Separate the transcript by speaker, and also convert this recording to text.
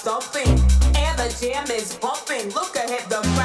Speaker 1: something, and the jam is pumping. Look ahead, the